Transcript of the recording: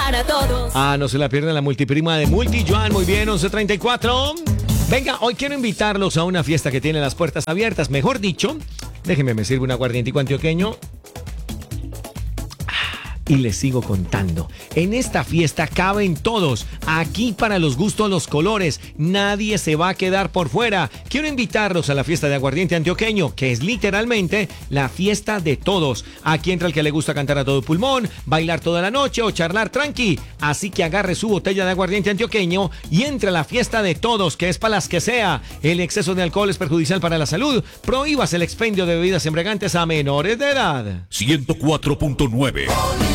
para todos. Ah, no se la pierdan la multiprima de Multi Joan. Muy bien, 11:34. Venga, hoy quiero invitarlos a una fiesta que tiene las puertas abiertas. Mejor dicho, déjenme me sirve un aguardientico antioqueño. Y les sigo contando. En esta fiesta caben todos. Aquí para los gustos, los colores. Nadie se va a quedar por fuera. Quiero invitarlos a la fiesta de aguardiente antioqueño, que es literalmente la fiesta de todos. Aquí entra el que le gusta cantar a todo pulmón, bailar toda la noche o charlar tranqui. Así que agarre su botella de aguardiente antioqueño y entre a la fiesta de todos, que es para las que sea. El exceso de alcohol es perjudicial para la salud. Prohíbas el expendio de bebidas embriagantes a menores de edad. 104.9